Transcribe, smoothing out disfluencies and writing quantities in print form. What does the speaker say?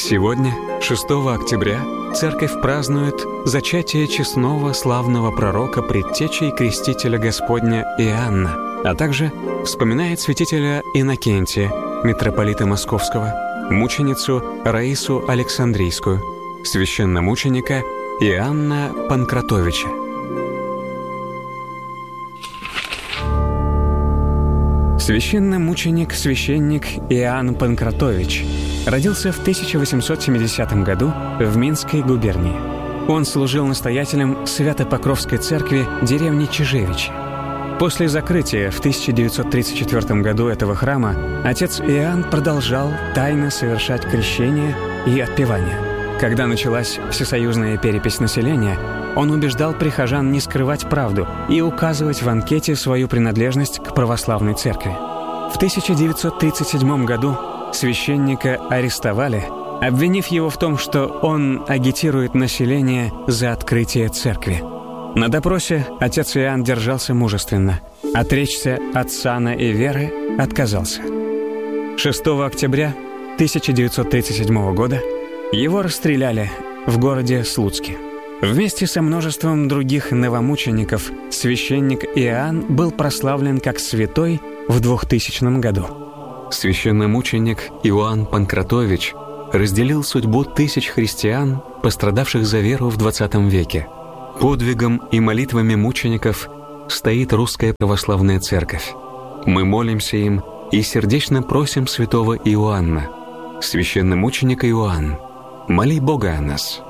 Сегодня, 6 октября, Церковь празднует зачатие честного славного пророка, предтечи и крестителя Господня Иоанна, а также вспоминает святителя Иннокентия, митрополита Московского, мученицу Раису Александрийскую, священномученика Иоанна Панкратовича. Священномученик-священник Иоанн Панкратович родился в 1870 году в Минской губернии. Он служил настоятелем Свято-Покровской церкви деревни Чижевичи. После закрытия в 1934 году этого храма отец Иоанн продолжал тайно совершать крещение и отпевание. Когда началась всесоюзная перепись населения, он убеждал прихожан не скрывать правду и указывать в анкете свою принадлежность к православной церкви. В 1937 году священника арестовали, обвинив его в том, что он агитирует население за открытие церкви. На допросе отец Иоанн держался мужественно. Отречься от сана и веры отказался. 6 октября 1937 года его расстреляли в городе Слуцке. Вместе со множеством других новомучеников священник Иоанн был прославлен как святой в 2000 году. Священномученик Иоанн Панкратович разделил судьбу тысяч христиан, пострадавших за веру в XX веке. Подвигом и молитвами мучеников стоит Русская Православная Церковь. Мы молимся им и сердечно просим святого Иоанна: священномученика Иоанн, моли Бога о нас.